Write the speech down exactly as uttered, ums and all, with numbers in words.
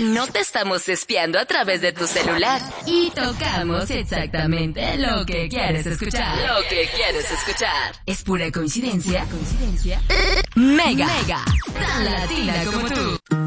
No te estamos espiando a través de tu celular. Y tocamos exactamente lo que quieres escuchar. Lo que quieres escuchar. ¿Es pura coincidencia? ¿Coincidencia? Mega. Mega. Tan latina como tú.